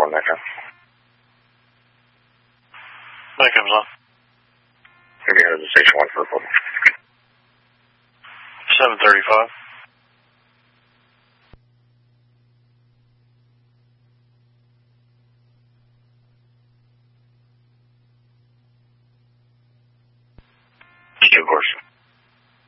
on that, huh? That comes on. Maybe here's the station 1 for report. 735. Of course.